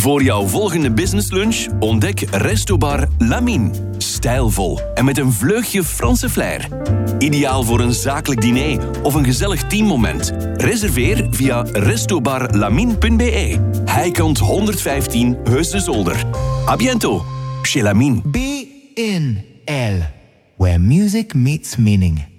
Voor jouw volgende businesslunch ontdek Restobar Lamine. Stijlvol en met een vleugje Franse flair. Ideaal voor een zakelijk diner of een gezellig teammoment. Reserveer via restobarlamine.be. Heikant 115 Heus de Zolder. A bientôt, chez Lamine. Be in L, where music meets meaning.